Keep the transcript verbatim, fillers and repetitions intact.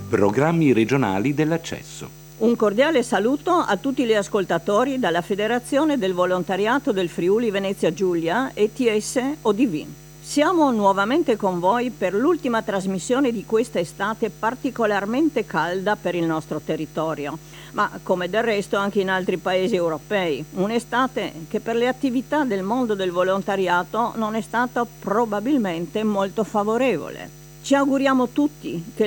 Programmi regionali dell'accesso. Un cordiale saluto a tutti gli ascoltatori dalla Federazione del Volontariato del Friuli Venezia Giulia e T S O D V. Siamo nuovamente con voi per l'ultima trasmissione di questa estate particolarmente calda per il nostro territorio, ma come del resto anche in altri paesi europei. Un'estate che per le attività del mondo del volontariato non è stata probabilmente molto favorevole. Ci auguriamo tutti che